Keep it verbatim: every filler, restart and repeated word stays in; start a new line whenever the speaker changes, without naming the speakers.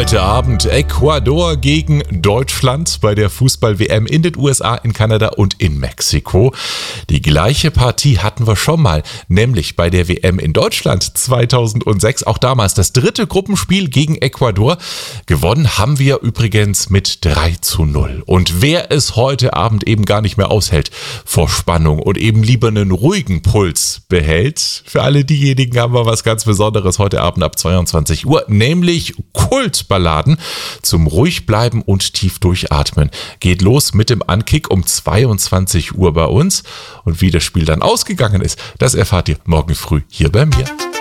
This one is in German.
Heute Abend Ecuador gegen Deutschland bei der Fußball-W M in den U S A, in Kanada und in Mexiko. Die gleiche Partie hatten wir schon mal, nämlich bei der W M in Deutschland zweitausendsechs. Auch damals das dritte Gruppenspiel gegen Ecuador. Gewonnen haben wir übrigens mit drei zu null. Und wer es heute Abend eben gar nicht mehr aushält vor Spannung und eben lieber einen ruhigen Puls behält, für alle diejenigen haben wir was ganz Besonderes heute Abend ab zweiundzwanzig Uhr, nämlich Kultballaden zum Ruhigbleiben und tief durchatmen. Geht los mit dem Ankick um zweiundzwanzig Uhr bei uns. Und wie das Spiel dann ausgegangen ist, das erfahrt ihr morgen früh hier bei mir.